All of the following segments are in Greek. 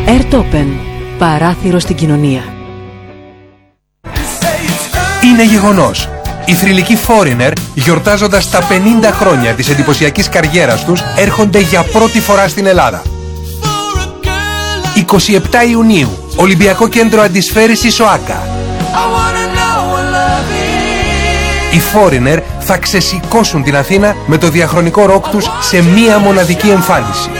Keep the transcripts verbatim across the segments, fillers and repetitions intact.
Airtopen. Παράθυρο στην κοινωνία. Είναι γεγονός. Οι θρυλικοί Foreigner, γιορτάζοντας τα πενήντα χρόνια της εντυπωσιακής καριέρας τους, έρχονται για πρώτη φορά στην Ελλάδα. εικοστή εβδόμη Ιουνίου, Ολυμπιακό Κέντρο Αντισφαίρησης ΟΑΚΑ. Οι Foreigner θα ξεσηκώσουν την Αθήνα με το διαχρονικό ροκ τους σε μία μοναδική εμφάνιση.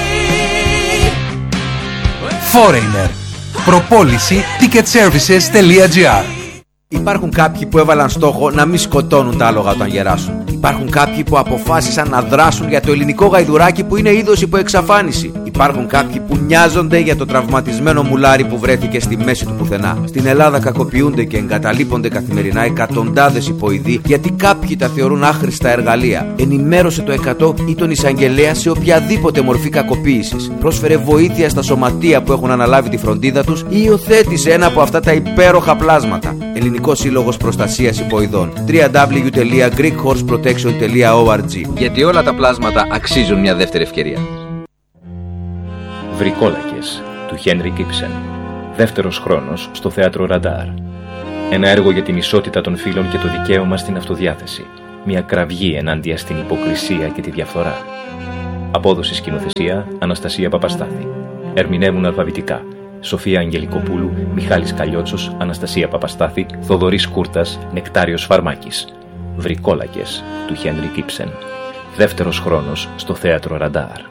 Foreigner. Προπόληση ticketservices τελεία gr. Υπάρχουν κάποιοι που έβαλαν στόχο να μην σκοτώνουν τα άλογα όταν γεράσουν. Υπάρχουν κάποιοι που αποφάσισαν να δράσουν για το ελληνικό γαϊδουράκι που είναι είδος υπό εξαφάνιση. Υπάρχουν κάποιοι που νοιάζονται για το τραυματισμένο μουλάρι που βρέθηκε στη μέση του πουθενά. Στην Ελλάδα κακοποιούνται και εγκαταλείπονται καθημερινά εκατοντάδες υποειδοί γιατί κάποιοι τα θεωρούν άχρηστα εργαλεία. Ενημέρωσε το εκατό ή τον εισαγγελέα σε οποιαδήποτε μορφή κακοποίησης. Πρόσφερε βοήθεια στα σωματεία που έχουν αναλάβει τη φροντίδα τους ή υιοθέτησε ένα από αυτά τα υπέροχα πλάσματα. Ελληνικός Σύλλογος Προστασίας Υποειδών. double-u double-u double-u τελεία greek horse protection τελεία org. Γιατί όλα τα πλάσματα αξίζουν μια δεύτερη ευκαιρία. Βρικόλακες του Χένρικ Ήψεν. Δεύτερος χρόνος στο θέατρο Ραντάρ. Ένα έργο για την ισότητα των φύλων και το δικαίωμα στην αυτοδιάθεση. Μια κραυγή ενάντια στην υποκρισία και τη διαφθορά. Απόδοση σκηνοθεσία Αναστασία Παπαστάθη. Ερμηνεύουν αλφαβητικά Σοφία Αγγελικοπούλου, Μιχάλης Καλλιότσος, Αναστασία Παπαστάθη, Θοδωρής Κούρτας, Νεκτάριος Φαρμάκης. Βρικόλακες του Χένρικ Ήψεν. Δεύτερος χρόνος στο θέατρο Ραντάρ.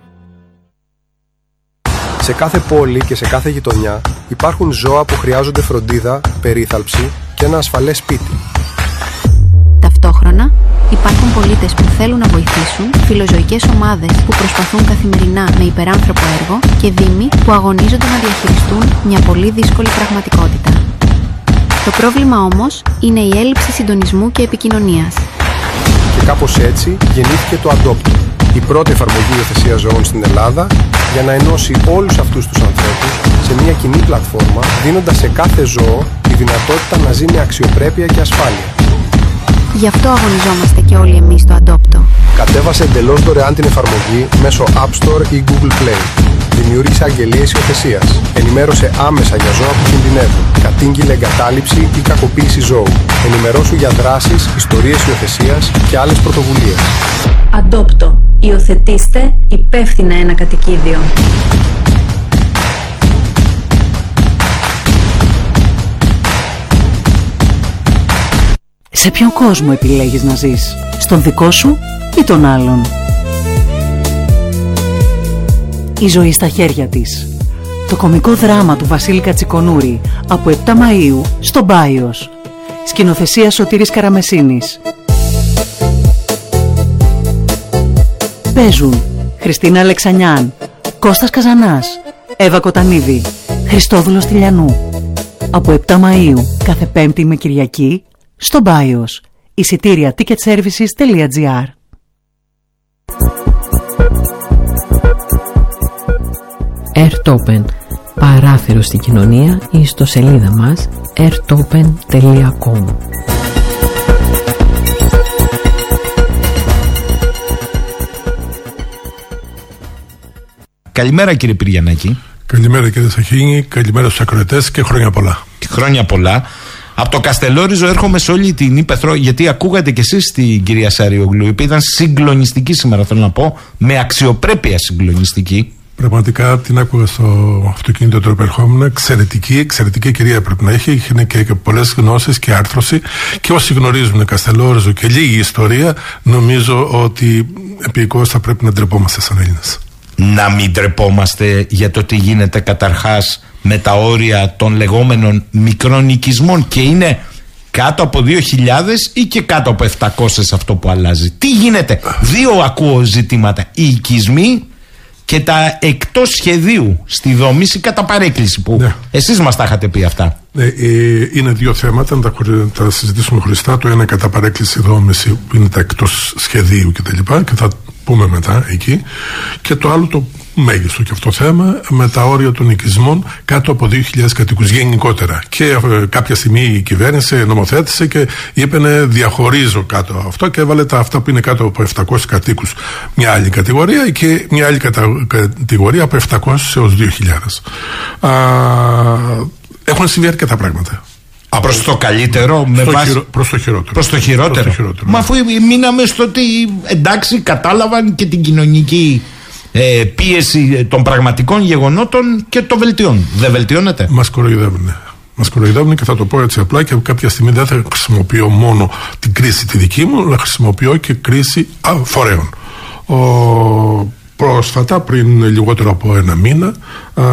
Σε κάθε πόλη και σε κάθε γειτονιά υπάρχουν ζώα που χρειάζονται φροντίδα, περίθαλψη και ένα ασφαλές σπίτι. Ταυτόχρονα υπάρχουν πολίτες που θέλουν να βοηθήσουν, φιλοζωικές ομάδες που προσπαθούν καθημερινά με υπεράνθρωπο έργο και δήμοι που αγωνίζονται να διαχειριστούν μια πολύ δύσκολη πραγματικότητα. Το πρόβλημα όμως είναι η έλλειψη συντονισμού και επικοινωνίας. Και κάπως έτσι γεννήθηκε το Adopt, η πρώτη εφαρμογή υιοθεσίας ζώων στην Ελλάδα, για να ενώσει όλους αυτούς τους ανθρώπους σε μια κοινή πλατφόρμα, δίνοντας σε κάθε ζώο τη δυνατότητα να ζει με αξιοπρέπεια και ασφάλεια. Γι' αυτό αγωνιζόμαστε και όλοι εμείς στο Adopto. Κατέβασε εντελώς δωρεάν την εφαρμογή μέσω App Store ή Google Play. Δημιούργησε αγγελίες υιοθεσίας. Ενημέρωσε άμεσα για ζώα που κινδυνεύουν. Κατήγγειλε εγκατάλειψη ή κακοποίηση ζώου. Ενημερώσου για δράσεις, ιστορίες υιοθεσίας και άλλες πρωτοβουλίες. Adopto. Υιοθετήστε υπεύθυνα ένα κατοικίδιο. Σε ποιον κόσμο επιλέγεις να ζεις? Στον δικό σου ή τον άλλον? Η ζωή στα χέρια της. Το κωμικό δράμα του Βασίλη Κατσικονούρη από επτά Μαΐου στο Μπάιος. Σκηνοθεσία Σωτήρης Καραμεσίνης. Παίζουν Χριστίνα Αλεξανιάν, Κώστας Καζανάς, Εύα Κοτανίδη, Χριστόδουλος Τηλιανού. Από επτά Μαΐου κάθε Πέμπτη με Κυριακή στο Μπάιος. Εισιτήρια ticketservices τελεία gr. Airtopen. Παράθυρο στην κοινωνία ή στο σελίδα μας airtopen τελεία com. Καλημέρα κύριε Πυριανάκη. Καλημέρα κύριε Σαχίνη, καλημέρα στους ακροατές και χρόνια πολλά. Χρόνια πολλά. Από το Καστελόριζο έρχομαι σε όλη την Ήπεθρο, γιατί ακούγατε κι εσείς την κυρία Σαριογλου, η οποία ήταν συγκλονιστική σήμερα, θέλω να πω, με αξιοπρέπεια συγκλονιστική. Πραγματικά την άκουγα στο αυτοκίνητο του επερχόμενα. Εξαιρετική, εξαιρετική κυρία πρέπει να έχει. Έχει και, και πολλές γνώσεις και άρθρωση. Και όσοι γνωρίζουν Καστελόριζο και λίγη ιστορία, νομίζω ότι επικώς θα πρέπει να ντρεπόμαστε σαν Έλληνες. Να μην ντρεπόμαστε για το τι γίνεται καταρχάς με τα όρια των λεγόμενων μικρών οικισμών, και είναι κάτω από δύο χιλιάδες ή και κάτω από επτακόσιες αυτό που αλλάζει. Τι γίνεται? Δύο ακούω ζητήματα. Οι οικισμοί και τα εκτός σχεδίου στη δόμηση κατά παρέκκληση, που ναι. εσείς μας τα είχατε πει αυτά. Ναι, ε, είναι δύο θέματα, να τα, τα συζητήσουμε χωριστά. Το ένα κατά παρέκκληση δόμηση, που είναι τα εκτός σχεδίου κτλ. Και, και θα πούμε μετά εκεί. Και το άλλο, το μέγιστο και αυτό θέμα, με τα όρια των οικισμών κάτω από δύο χιλιάδες κατοίκους γενικότερα. Και ε, κάποια στιγμή η κυβέρνηση νομοθέτησε και είπε ναι, διαχωρίζω κάτω από αυτό και έβαλε τα αυτά που είναι κάτω από επτακόσιους κατοίκους μια άλλη κατηγορία και μια άλλη κατα... κατηγορία από επτακόσιους έως δύο χιλιάδες. Α, έχουν συμβεί αρκετά πράγματα. Προς το καλύτερο, με στο βάση... χειρο... προς το χειρότερο. Προς το χειρότερο. Προς το χειρότερο. Μα αφού μείναμε στο ότι εντάξει κατάλαβαν και την κοινωνική ε, πίεση των πραγματικών γεγονότων και το βελτιώνουν. Δεν βελτιώνεται. Μας κοροϊδεύουν. Μας κοροϊδεύουν και θα το πω έτσι απλά και κάποια στιγμή δεν θα χρησιμοποιώ μόνο την κρίση τη δική μου, αλλά χρησιμοποιώ και κρίση α, φορέων. Ο, πρόσφατα, πριν λιγότερο από ένα μήνα, α,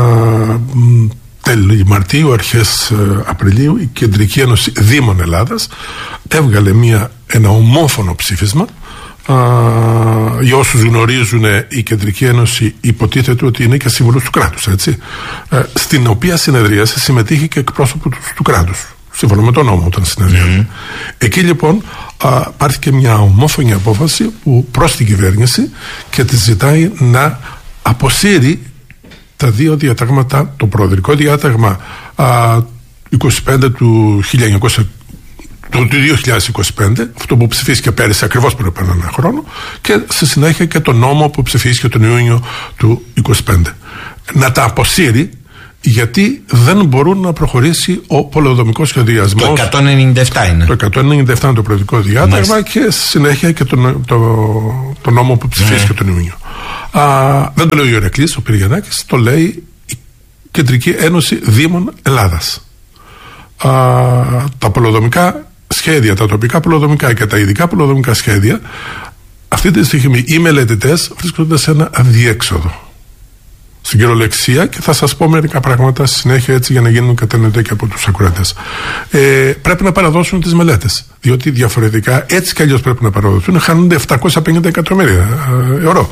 τέλη Μαρτίου, αρχές Απριλίου, η Κεντρική Ένωση Δήμων Ελλάδας έβγαλε μια, ένα ομόφωνο ψήφισμα. Α, για όσους γνωρίζουν, η Κεντρική Ένωση υποτίθεται ότι είναι και σύμβολος του κράτους, έτσι, ε, στην οποία συνεδρίαση συμμετείχε και εκπρόσωπο του, του κράτους, σύμφωνα με τον νόμο όταν συνεδρίασε. Mm-hmm. Εκεί λοιπόν α, υπάρχει και μια ομόφωνη απόφαση που προς την κυβέρνηση και τη ζητάει να αποσύρει τα δύο διατάγματα, το προεδρικό διάταγμα α, είκοσι πέντε του χίλια εννιακόσια το δύο χιλιάδες είκοσι πέντε, αυτό που ψηφίστηκε πέρυσι ακριβώς πριν από ένα χρόνο, και στη συνέχεια και το νόμο που ψηφίστηκε τον Ιούνιο του είκοσι πέντε. Να τα αποσύρει, γιατί δεν μπορούν να προχωρήσει ο πολεοδομικός σχεδιασμός. Το εκατόν ενενήντα επτά είναι. Το εκατόν ενενήντα επτά είναι το προεδρικό διάταγμα. Μάλιστα. Και στη συνέχεια και το, το, το νόμο που ψηφίστηκε mm. τον Ιούνιο. Α, δεν το λέει ο Ηρακλής, ο Πυργιανάκης, το λέει η Κεντρική Ένωση Δήμων Ελλάδας. Α, τα πολεοδομικά σχέδια, τα τοπικά πολεοδομικά και τα ειδικά πολεοδομικά σχέδια, αυτή τη στιγμή οι μελετητές βρίσκονται σε ένα αδιέξοδο στην κυριολεξία, και θα σας πω μερικά πράγματα στη συνέχεια, έτσι, για να γίνουν κατανοητοί και από τους ακροατές. Ε, πρέπει να παραδώσουν τις μελέτες, διότι διαφορετικά, έτσι κι αλλιώς πρέπει να παραδοθούν, χάνονται επτακόσια πενήντα εκατομμύρια ευρώ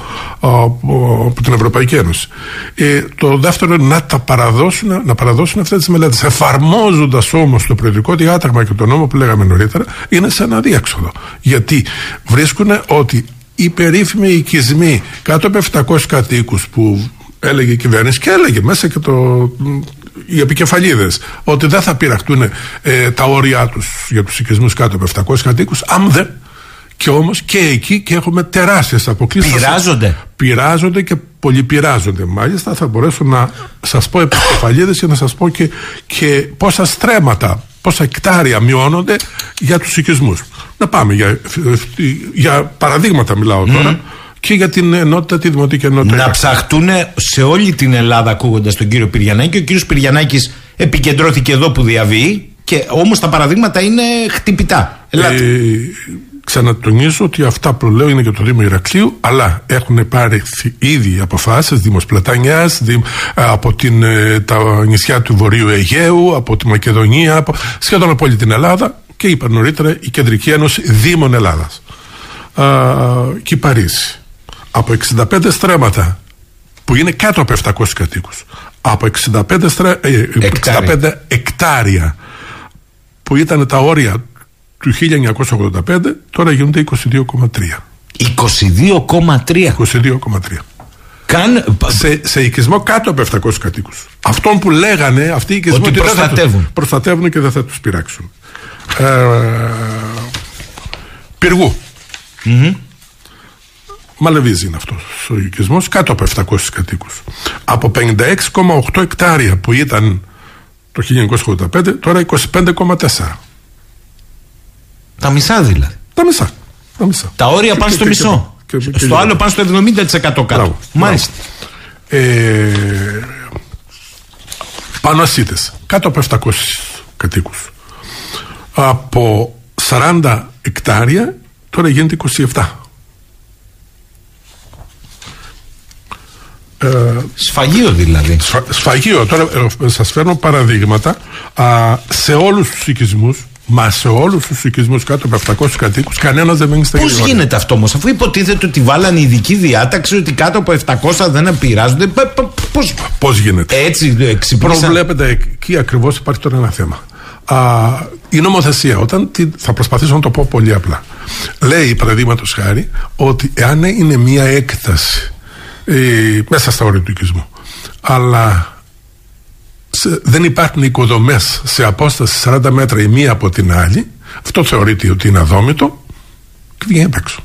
από την Ευρωπαϊκή Ένωση. Ε, το δεύτερο είναι να τα παραδώσουν, να παραδώσουν αυτές τις μελέτες. Εφαρμόζοντας όμως το προεδρικό διάταγμα και το νόμο που λέγαμε νωρίτερα, είναι σε ένα αδιέξοδο. Γιατί βρίσκουν ότι οι περίφημοι οικισμοί κάτω από επτακόσιους κατοίκους που έλεγε η κυβέρνηση, και έλεγε μέσα και το, οι επικεφαλίδες, ότι δεν θα πειραχτούν ε, τα όρια τους για τους οικισμούς κάτω από επτακόσιους κατοίκους, άμδε, και όμως και εκεί και έχουμε τεράστιες αποκλήσεις. Πειράζονται. Πειράζονται και πολυπειράζονται. Μάλιστα θα μπορέσω να σας πω επικεφαλίδες και να σας πω και, και πόσα στρέμματα, πόσα εκτάρια μειώνονται για τους οικισμούς. Να πάμε για, για παραδείγματα μιλάω τώρα. Mm. Και για την ενότητα, τη δημοτική ενότητα. Να ψαχτούν σε όλη την Ελλάδα, ακούγοντας τον κύριο Πυργιανάκη. Και ο κύριος Πυργιανάκης επικεντρώθηκε εδώ που διαβεί, και όμως τα παραδείγματα είναι χτυπητά. Ε, ξανατονίζω ότι αυτά που λέω είναι για το Δήμο Ηρακλείου, αλλά έχουν πάρει ήδη αποφάσεις Δήμος Πλατανιάς, δήμ, από την, τα νησιά του Βορείου Αιγαίου, από τη Μακεδονία, από, σχεδόν από όλη την Ελλάδα, και είπα νωρίτερα η Κεντρική Ένωση Δήμων Ελλάδας. Α, και η Παρίσι. Από εξήντα πέντε στρέμματα που είναι κάτω από επτακόσιους κατοίκους, από εξήντα πέντε, στρέ, ε, εξήντα πέντε εκτάρια που ήταν τα όρια του χίλια εννιακόσια ογδόντα πέντε, τώρα γίνονται είκοσι δύο κόμμα τρία. είκοσι δύο κόμμα τρία. είκοσι δύο κόμμα τρία. Καν... Σε, σε οικισμό κάτω από επτακόσιους κατοίκους. Αυτόν που λέγανε αυτοί οι οικισμοί ότι, ότι προστατεύουν. Τους, προστατεύουν και δεν θα τους πειράξουν. Ε, πυργού. Mm-hmm. Μαλεβίζη είναι αυτός ο οικισμός, κάτω από επτακόσιους κατοίκους. Από πενήντα έξι κόμμα οκτώ εκτάρια που ήταν το χίλια εννιακόσια ογδόντα πέντε, τώρα είκοσι πέντε κόμμα τέσσερα. Τα μισά δηλαδή. Τα μισά. Τα, μισά. Τα όρια και, πάνε και, στο και, μισό. Και, και, στο και, άλλο πάνε στο εβδομήντα τοις εκατό κάτω. Μπράβο, μάλιστα. Μπράβο. Ε, Πανασίτες, κάτω από επτακόσιους κατοίκους. Από σαράντα εκτάρια τώρα γίνεται είκοσι επτά. Ε, σφαγείο δηλαδή. Σφα, σφαγείο. Τώρα ε, σας φέρνω παραδείγματα α, σε όλους τους οικισμούς. Μα σε όλους τους οικισμούς κάτω από επτακόσιους κατοίκους κανένας δεν μένει στα ίδια. Πώς γίνεται αυτό όμως, αφού υποτίθεται ότι βάλανε ειδική διάταξη ότι κάτω από επτακόσια δεν επηρεάζονται? Πώς, πώς γίνεται? Έτσι εξυπνήσαν. Προβλέπετε εκεί ακριβώς, υπάρχει τώρα ένα θέμα. Α, η νομοθεσία, όταν τη, θα προσπαθήσω να το πω πολύ απλά, λέει παραδείγματος χάρη ότι εάν είναι μια έκταση ε, μέσα στα όρια του οικισμού. Αλλά σε, δεν υπάρχουν οικοδομές σε απόσταση σαράντα μέτρα η μία από την άλλη. Αυτό θεωρείται ότι είναι αδόμητο και βγαίνει απ' έξω.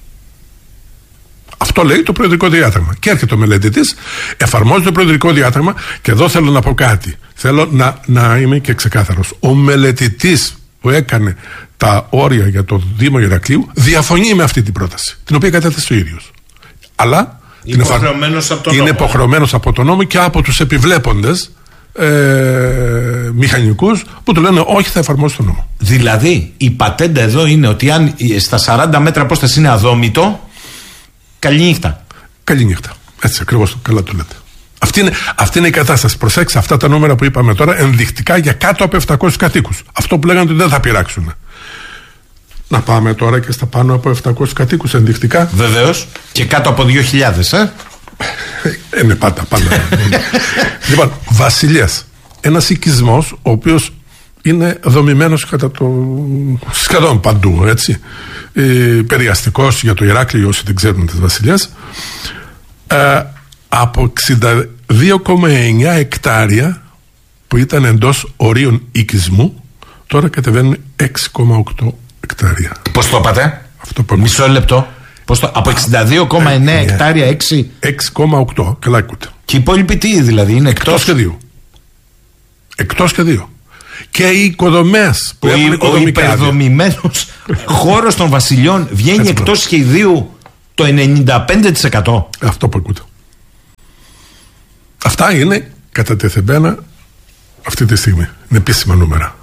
Αυτό λέει το προεδρικό διάταγμα. Και έρχεται ο μελετητής, εφαρμόζει το προεδρικό διάταγμα, και εδώ θέλω να πω κάτι. Θέλω να, να είμαι και ξεκάθαρος. Ο μελετητής που έκανε τα όρια για το Δήμο Ηρακλείου διαφωνεί με αυτή την πρόταση, την οποία κατέθεσε ο ίδιος. Αλλά είναι υποχρεωμένος από τον είναι νόμο. υποχρεωμένος από τον νόμο και από τους επιβλέποντες ε, μηχανικούς που του λένε όχι, θα εφαρμόσει τον νόμο. Δηλαδή η πατέντα εδώ είναι ότι αν στα σαράντα μέτρα απόσταση είναι αδόμητο, καληνύχτα. Καληνύχτα. Έτσι ακριβώς, καλά το λέτε. Αυτή είναι, αυτή είναι η κατάσταση. Προσέξτε, αυτά τα νούμερα που είπαμε τώρα ενδεικτικά για κάτω από επτακόσιους κατοίκους. Αυτό που λέγανε ότι δεν θα πειράξουν. Να πάμε τώρα και στα πάνω από επτακόσιους κατοίκους ενδεικτικά. Βεβαίως. Και κάτω από δύο χιλιάδες, ε. Είναι πάντα, πάντα. Λοιπόν, Βασιλιές. Ένας οικισμός ο οποίος είναι δομημένος κατά το σχεδόν παντού, έτσι. Ε, περιαστικός για το Ηράκλειο, όσοι δεν ξέρουν τις Βασιλιές. Ε, από εξήντα δύο κόμμα εννιά εκτάρια που ήταν εντός ορίων οικισμού, τώρα κατεβαίνουν έξι κόμμα οκτώ εκτάρια. Πώς το είπατε? Αυτό που Μισό λεπτό. Πώς το... Από εξήντα δύο κόμμα εννιά εκτάρια έξι κόμμα οκτώ. Καλά ακούτε. Και οι υπόλοιποι τι δηλαδή είναι? Εκτός, εκτός σχεδίου. Εκτός σχεδίου. Και οι οικοδομές που έχουν ο, ο υπερδομημένος χώρος των Βασιλιών βγαίνει έτσι εκτός σχεδίου το ενενήντα πέντε τοις εκατό. Αυτό που ακούτε. Αυτά είναι κατατεθεμένα αυτή τη στιγμή. Είναι επίσημα νούμερα.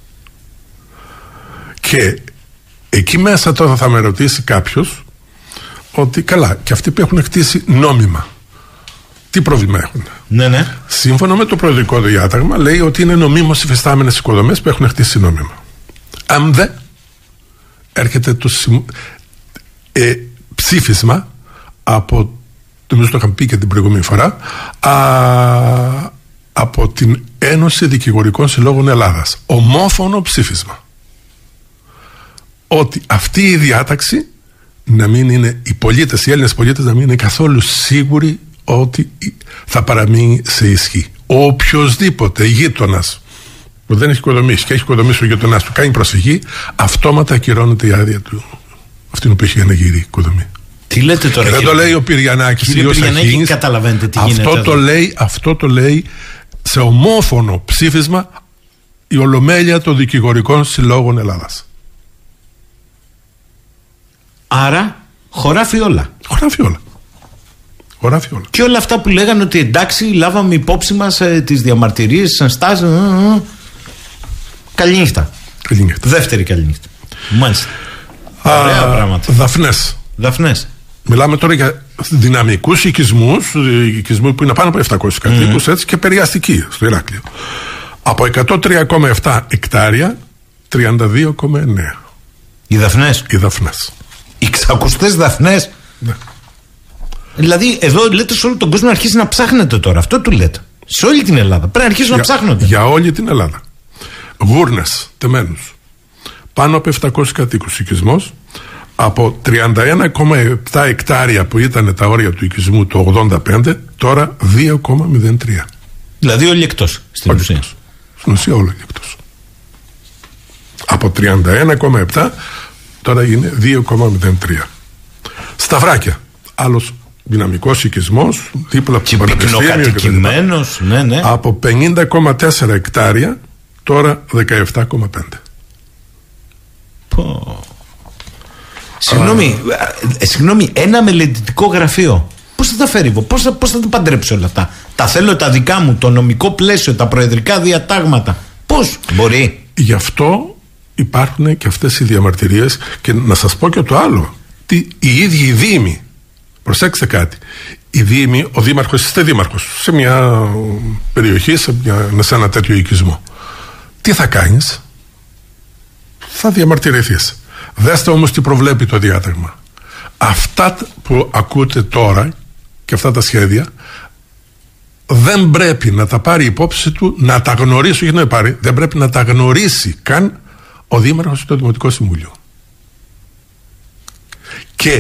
Και εκεί μέσα τώρα θα με ρωτήσει κάποιος ότι καλά, και αυτοί που έχουν χτίσει νόμιμα, τι πρόβλημα έχουν? Ναι, ναι. Σύμφωνα με το προεδρικό διάταγμα λέει ότι είναι νομίμως υφιστάμενες οικοδομές που έχουν χτίσει νόμιμα. Αν δεν έρχεται το συμ... ε, ψήφισμα από, νομίζω το είχαμε πει και την προηγούμενη φορά, α, από την Ένωση Δικηγορικών Συλλόγων Ελλάδας, ομόφωνο ψήφισμα, ότι αυτή η διάταξη να μην είναι, οι πολίτες, οι Έλληνες πολίτες να μην είναι καθόλου σίγουροι ότι θα παραμείνει σε ισχύ. Οποιοσδήποτε γείτονας που δεν έχει οικοδομήσει και έχει οικοδομήσει ο γείτονας του κάνει προσφυγή, αυτόματα ακυρώνεται η άδεια του αυτήν που έχει αναγύρει η οικοδομή. Τι λέτε τώρα? Και δεν το λέει ο Πυριανάκης. Κύριε Πυριανάκη, καταλαβαίνετε τι αυτό γίνεται το λέει, αυτό το λέει σε ομόφωνο ψήφισμα η Ολομέλεια των Δικηγορικών Συλλόγων Ελλάδας. Άρα χωράφει όλα. Χωράφει όλα. Χωράφει όλα. Και όλα αυτά που λέγανε ότι εντάξει, λάβαμε υπόψη μας ε, τις διαμαρτυρίες, τις ενστάσεις. Ε, ε, ε. Καληνύχτα. Καληνύχτα. Δεύτερη καληνύχτα. Μάλιστα. Α, ωραία πράγματα. Δαφνές. Δαφνές. Μιλάμε τώρα για δυναμικούς οικισμούς, οικισμού που είναι πάνω από επτακόσιους κατοίκους, mm. έτσι, και περιαστικοί στο Ηράκλειο. Από εκατό τρία κόμμα επτά εκτάρια, τριάντα δύο κόμμα εννέα. Οι δαφνές. Οι δαφνές. Οι ξακουστές δαφνές. Ναι. Δηλαδή, εδώ λέτε σε όλο τον κόσμο να αρχίσει να ψάχνετε τώρα. Αυτό του λέτε. Σε όλη την Ελλάδα. Πρέπει να αρχίσουν για, να ψάχνονται. Για όλη την Ελλάδα. Γούρνες, τεμένους. Πάνω από επτακόσιους κατοίκους οικισμός. Από τριάντα ένα κόμμα επτά εκτάρια που ήταν τα όρια του οικισμού το ογδόντα πέντε, τώρα δύο κόμμα μηδέν τρία. Δηλαδή όλοι εκτός στην όλοι ουσία. Εκτός. Στην ουσία όλοι εκτός. Από τριάντα ένα κόμμα επτά τώρα είναι δύο κόμμα μηδέν τρία. Σταυράκια. Άλλος δυναμικός οικισμός, δίπλα από το Πανεπιστήμιο και ναι, ναι. Από πενήντα κόμμα τέσσερα εκτάρια τώρα δεκαεπτά κόμμα πέντε. Πω. Συγγνώμη, ε, συγγνώμη, ένα μελετητικό γραφείο πώς θα τα φέρει, πώς θα, πώς θα τα παντρέψει όλα αυτά? Τα θέλω τα δικά μου, το νομικό πλαίσιο, τα προεδρικά διατάγματα. Πώς μπορεί? Γι' αυτό υπάρχουν και αυτές οι διαμαρτυρίες. Και να σας πω και το άλλο, τι, οι ίδιοι οι δήμοι, προσέξτε κάτι, οι δήμοι, ο δήμαρχος, είστε δήμαρχος σε μια περιοχή, σε, μια, σε ένα τέτοιο οικισμό, τι θα κάνεις? Θα διαμαρτυρηθείς. Δέστε όμως τι προβλέπει το διάταγμα. Αυτά που ακούτε τώρα και αυτά τα σχέδια δεν πρέπει να τα πάρει υπόψη του, να τα γνωρίσει, όχι να πάρει, δεν πρέπει να τα γνωρίσει καν ο δήμαρχος ή το Δημοτικό Συμβούλιο. Και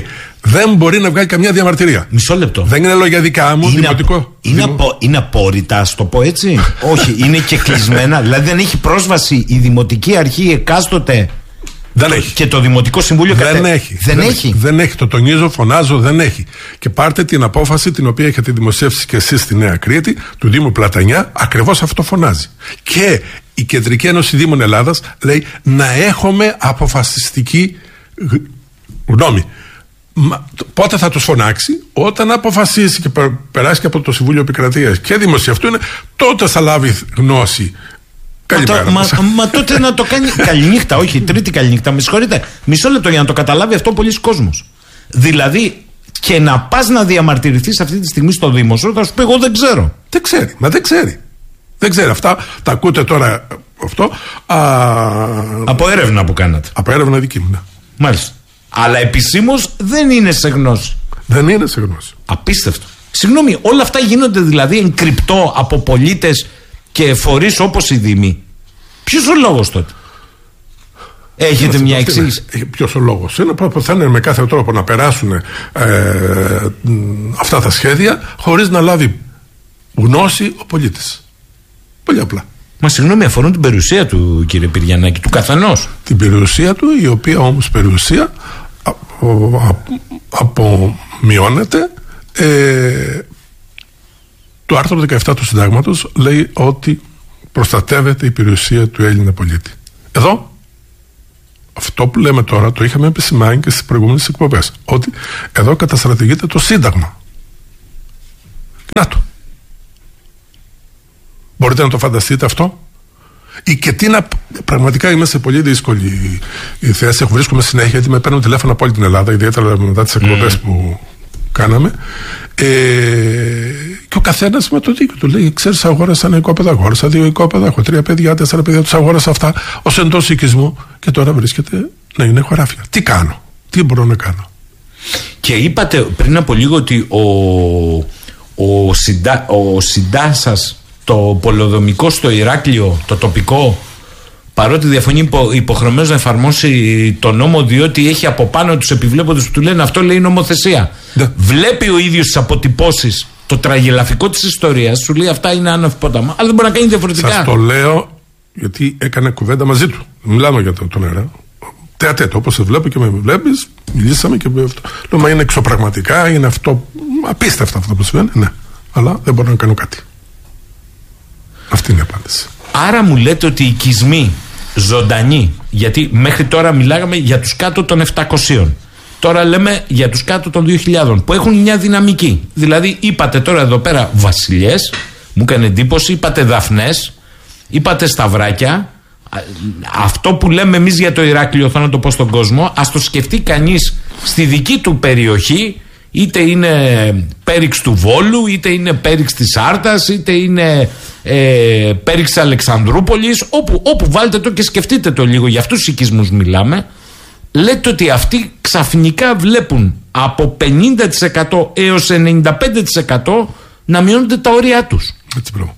Δεν μπορεί να βγάλει καμιά διαμαρτυρία. Μισό λεπτό. Δεν είναι λόγια δικά μου, είναι δημοτικό. Απο, είναι, Δημο... απο, είναι απόρριτα, α το πω έτσι. Όχι, είναι και κλεισμένα. Δηλαδή δεν έχει πρόσβαση η δημοτική αρχή εκάστοτε. Δεν το, έχει. Και το Δημοτικό Συμβούλιο δεν, κατε... έχει. δεν, δεν έχει. έχει. Δεν έχει. Το τονίζω, φωνάζω, δεν έχει. Και πάρτε την απόφαση την οποία έχετε δημοσιεύσει και εσείς στη Νέα Κρήτη, του Δήμου Πλατανιά, ακριβώς αυτό φωνάζει. Και η Κεντρική Ένωση Δήμων Ελλάδας λέει να έχουμε αποφασιστική γνώμη. Μα, πότε θα τους φωνάξει? Όταν αποφασίσει και περάσει και από το Συμβούλιο Επικρατείας και δημοσιευτούν, τότε θα λάβει γνώση. Μα, μα, μα τότε να το κάνει. Καληνύχτα, όχι, τρίτη καληνύχτα, με συγχωρείτε. Μισό λεπτό για να το καταλάβει αυτό πολλοί κόσμος. Δηλαδή, και να πας να διαμαρτυρηθείς αυτή τη στιγμή στο Δήμο σου, θα σου πει: εγώ δεν ξέρω. Δεν ξέρει, μα δεν ξέρει. Δεν ξέρει. Αυτά τα ακούτε τώρα αυτό. Α, από έρευνα που κάνατε. Από έρευνα δική μου, ναι. Μάλιστα. Αλλά επισήμως δεν είναι σε γνώση. Δεν είναι σε γνώση. Απίστευτο. Συγγνώμη, όλα αυτά γίνονται δηλαδή εγκρυπτό από πολίτες και φορείς όπως οι Δήμοι. Ποιος ο λόγος τότε? Έχετε μια εξήγηση? Ποιος ο λόγος? Είναι που θα είναι με κάθε τρόπο να περάσουν ε, αυτά τα σχέδια χωρίς να λάβει γνώση ο πολίτης. Πολύ απλά. Μα συγγνώμη, αφορούν την περιουσία του, κύριε Πυριανάκη, του καθενός. Την περιουσία του, η οποία όμως περιουσία απομειώνεται. Ε, το άρθρο δεκαεπτά του Συντάγματος λέει ότι προστατεύεται η περιουσία του Έλληνα πολίτη. Εδώ, αυτό που λέμε τώρα, το είχαμε επισημάνει και στις προηγούμενες εκπομπές, ότι εδώ καταστρατηγείται το Σύνταγμα. Να το. Μπορείτε να το φανταστείτε αυτό? Ή και τι να. Πραγματικά είμαι σε πολύ δύσκολη θέση. Βρίσκομαι συνέχεια, γιατί με παίρνουν τηλέφωνο από όλη την Ελλάδα, ιδιαίτερα μετά τις εκπομπές mm. που κάναμε. Ε, και ο καθένας με το δίκιο του λέει: ξέρεις, αγόρασα ένα οικόπεδο, αγόρασα δύο οικόπεδα, έχω τρία παιδιά, τέσσερα παιδιά, τους αγόρασα αυτά ως εντός οικισμού και τώρα βρίσκεται να είναι χωράφια. Τι κάνω, τι μπορώ να κάνω? Και είπατε πριν από λίγο ότι ο, ο, συντα, ο συντάσσας, το πολεοδομικό στο Ηράκλειο, το τοπικό, παρότι διαφωνεί υπο, υποχρεωμένος να εφαρμόσει το νόμο, διότι έχει από πάνω τους επιβλέποντες που του λένε αυτό λέει νομοθεσία. Ναι. Βλέπει ο ίδιος τις αποτυπώσεις, το τραγελαφικό της ιστορίας, σου λέει αυτά είναι άνευ ποταμά, αλλά δεν μπορεί να κάνει διαφορετικά. Σας το λέω γιατί έκανε κουβέντα μαζί του. Μιλάμε για τον το νερά. Τέατέτο, όπως σε βλέπω και με βλέπεις, μιλήσαμε και αυτό. Λέω, μα είναι εξωπραγματικά, είναι αυτό, απίστευτα αυτό που συμβαίνει. Ναι, αλλά δεν μπορώ να κάνω κάτι. Αυτή είναι η απάντηση. Άρα μου λέτε ότι οι οικισμοί ζωντανοί, γιατί μέχρι τώρα μιλάγαμε για τους κάτω των επτακοσίων, τώρα λέμε για τους κάτω των δύο χιλιάδων, που έχουν μια δυναμική. Δηλαδή είπατε τώρα εδώ πέρα βασιλιές, μου έκανε εντύπωση, είπατε δαφνές, είπατε σταυράκια. Αυτό που λέμε εμείς για το Ηράκλειο, θα να το πω στον κόσμο, ας το σκεφτεί κανείς στη δική του περιοχή, είτε είναι πέριξ του Βόλου, είτε είναι πέριξ της Άρτας, είτε είναι ε, πέριξ Αλεξανδρούπολης, όπου, όπου βάλτε το και σκεφτείτε το λίγο, για αυτούς τους οικισμούς μιλάμε. Λέτε ότι αυτοί ξαφνικά βλέπουν από πενήντα τοις εκατό έως ενενήντα πέντε τοις εκατό να μειώνονται τα όρια τους. Έτσι πράγμα.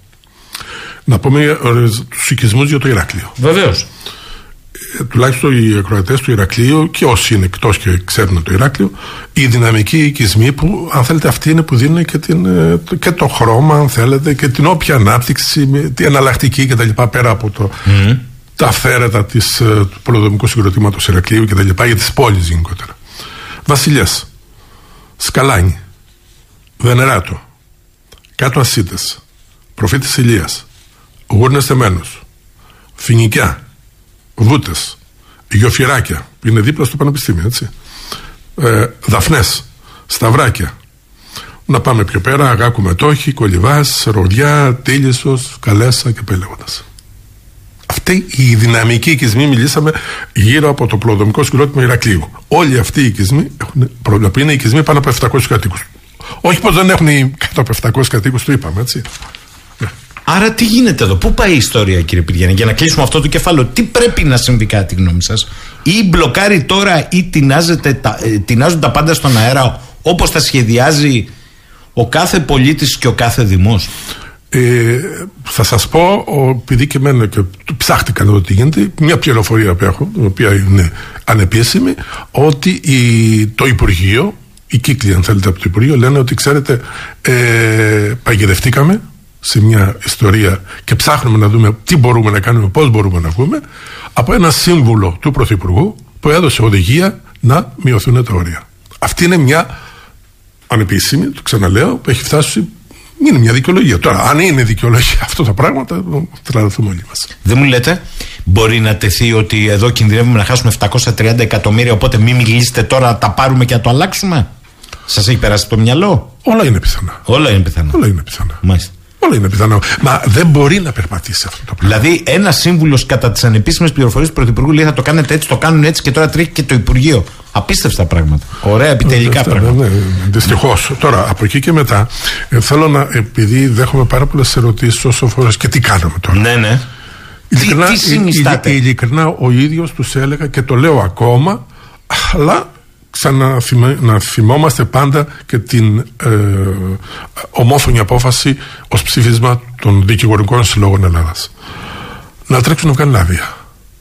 Να πούμε τους οικισμούς για το Ηράκλειο. Βεβαίως. Ε, τουλάχιστον οι ακροατές του Ηρακλείου και όσοι είναι εκτός και ξέρουν το Ηράκλειο, οι δυναμικοί οικισμοί που, αν θέλετε, αυτοί είναι που δίνουν και, την, και το χρώμα, αν θέλετε, και την όποια ανάπτυξη, την εναλλακτική κτλ. Πέρα από το, mm. τα αυθαίρετα της, του πολεοδομικού συγκροτήματος Ηρακλείου κτλ. Για τις πόλεις γενικότερα. Βασιλιές, Σκαλάνη, Βενεράτο, Κάτω Ασίτες, Προφήτης Ηλίας, Γούρνες Θεμένος, Φοινικιά, Βούτες, Γιοφυράκια, που είναι δίπλα στο πανεπιστήμιο, έτσι. Ε, Δαφνές, Σταυράκια. Να πάμε πιο πέρα, Αγάκου Μετόχη, Κολυβάς, Ροδιά, Τίλισσος, Καλέσα και πάει λέγοντας. Αυτοί οι δυναμικοί οικισμοί, μιλήσαμε γύρω από το πολεοδομικό συγκρότημα Ηρακλείου. Όλοι αυτοί οι οικισμοί έχουν πρόβλημα. Είναι οικισμοί πάνω από επτακόσιους κατοίκους. Όχι πως δεν έχουν κάτω από επτακόσιους κατοίκους, το είπαμε, έτσι. Άρα τι γίνεται εδώ, πού πάει η ιστορία, κύριε Πυριανή, για να κλείσουμε αυτό το κεφάλαιο, τι πρέπει να συμβεί κατά τη γνώμη σας? Ή μπλοκάρει τώρα ή τεινάζεται, ε, τεινάζουν τα πάντα στον αέρα όπως τα σχεδιάζει ο κάθε πολίτης και ο κάθε δημός? Ε, θα σας πω, επειδή και εμένα και ψάχτηκα να δω τι γίνεται, μια πληροφορία που έχω, η οποία είναι ανεπίσημη, ότι η, το Υπουργείο οι κύκλοι, αν θέλετε, από το Υπουργείο λένε ότι ξέρετε, ε, παγιδευτήκαμε σε μια ιστορία και ψάχνουμε να δούμε τι μπορούμε να κάνουμε, πώς μπορούμε να βγούμε, από ένα σύμβουλο του Πρωθυπουργού που έδωσε οδηγία να μειωθούν τα όρια. Αυτή είναι μια ανεπίσημη, το ξαναλέω, που έχει φτάσει. Είναι μια δικαιολογία. Τώρα, αν είναι δικαιολογία αυτά τα πράγματα, θα τρελαθούμε όλοι μας. Δεν μου λέτε, μπορεί να τεθεί ότι εδώ κινδυνεύουμε να χάσουμε επτακόσια τριάντα εκατομμύρια, οπότε μην μιλήσετε τώρα να τα πάρουμε και να το αλλάξουμε? Σας έχει περάσει το μυαλό? Όλα είναι πιθανά. Όλα είναι πιθανά. Όλα είναι πιθανά. Μάλιστα. Όλα είναι πιθανό. Μα δεν μπορεί να περπατήσει αυτό το πράγμα. Δηλαδή, ένα σύμβουλο κατά τις ανεπίσημες πληροφορίες του Πρωθυπουργού λέει θα το κάνετε έτσι, το κάνουν έτσι και τώρα τρέχει και το Υπουργείο. Απίστευτα πράγματα. Ωραία, επιτελικά πράγματα. Ναι, ναι, δυστυχώς. Τώρα, από εκεί και μετά, ε, θέλω να. Επειδή δέχομαι πάρα πολλές ερωτήσεις όσο φορά και τι κάναμε τώρα. Ναι, ναι. Ειλικρινά, τι συνιστάτε? Ειλικρινά, ο ίδιος τους έλεγα και το λέω ακόμα, αλλά ξαναθυμα, να θυμόμαστε πάντα και την ε, ομόφωνη απόφαση ως ψήφισμα των δικηγορικών συλλόγων Ελλάδας. Να τρέξουν να βγάλουν άδεια.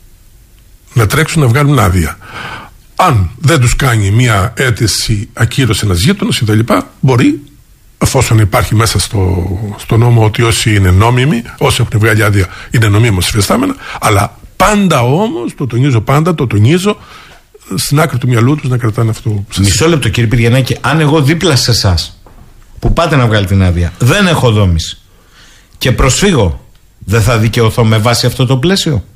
Να τρέξουν να βγάλουν άδεια. Αν δεν τους κάνει μια αίτηση ακύρωση ένας γείτονας ή τα λοιπά, μπορεί, εφόσον υπάρχει μέσα στο, στο νόμο ότι όσοι είναι νόμιμοι, όσοι έχουν βγάλει άδεια είναι νομίμως υφιστάμενα, αλλά πάντα όμως, το τονίζω πάντα, το τονίζω, στην άκρη του μυαλού τους να κρατάνε αυτό. Μισό λεπτό, κύριε Πυριανάκη, αν εγώ δίπλα σε εσάς που πάτε να βγάλετε την άδεια δεν έχω δόμηση και προσφύγω, δεν θα δικαιωθώ με βάση αυτό το πλαίσιο?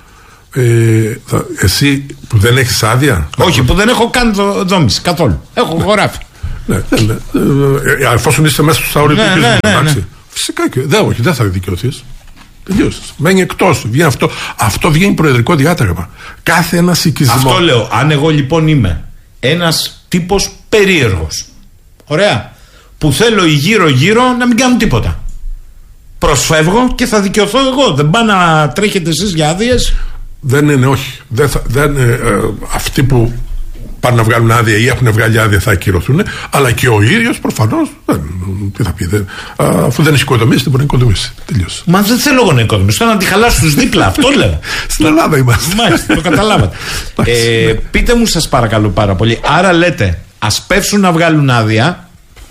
Ε, θα, εσύ που δεν έχεις άδεια? Όχι, που δεν έχω καν δόμηση καθόλου. Έχω χωράφι. Ναι, ναι, ναι. Ε, εφόσον είστε μέσα στο όρια του οικισμού, ναι, ναι, ναι, ναι. Φυσικά και δεν, όχι, δεν θα δικαιωθείς. Τελείωσες. Μένει εκτός. Βγαίνει αυτό. Αυτό βγαίνει προεδρικό διάταγμα. Κάθε ένας οικισμό. Αυτό λέω. Αν εγώ λοιπόν είμαι ένας τύπος περίεργος, ωραία, που θέλω γύρω-γύρω να μην κάνουν τίποτα, προσφεύγω και θα δικαιωθώ εγώ. Δεν πάνε να τρέχετε εσείς για άδειες. Δεν είναι, όχι. Δεν θα, δεν, ε, ε, αυτοί που πάνε να βγάλουν άδεια ή έχουν βγάλει άδεια θα ακυρωθούν, αλλά και ο ίδιος προφανώς. Τι θα πει, δεν, α, αφού δεν έχει οικοδομήσει, δεν μπορεί να οικοδομήσει. Τελείωσε. Μα δεν θέλω εγώ να οικοδομήσω. Θέλω να τη χαλάσω τους δίπλα. Αυτό λέω. Στην Ελλάδα είμαστε. Μάλιστα, το καταλάβατε. ε, πείτε μου, σας παρακαλώ πάρα πολύ. Άρα λέτε, ας πέφσουν να βγάλουν άδεια.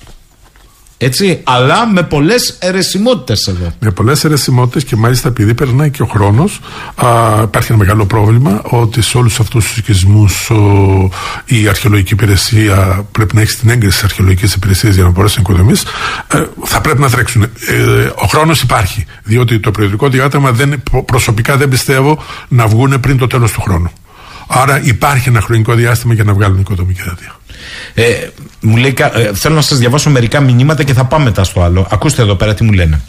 Έτσι, αλλά με πολλές αιρεσιμότητες εδώ. Με πολλές αιρεσιμότητες και μάλιστα επειδή περνάει και ο χρόνος, α, υπάρχει ένα μεγάλο πρόβλημα ότι σε όλους αυτούς τους οικισμούς ο, η αρχαιολογική υπηρεσία πρέπει να έχει την έγκριση της αρχαιολογικής υπηρεσίας για να μπορέσει να οικοδομήσει. Ε, θα πρέπει να τρέξουν. Ε, ο χρόνος υπάρχει, διότι το προεδρικό διάταγμα δεν, προσωπικά δεν πιστεύω να βγουν πριν το τέλος του χρόνου. Άρα υπάρχει ένα χρονικό διάστημα για να βγάλουν οικοδομική άδεια. Ε, μου λέει, ε, θέλω να σας διαβάσω μερικά μηνύματα και θα πάμε μετά στο άλλο. Ακούστε εδώ πέρα τι μου λένε.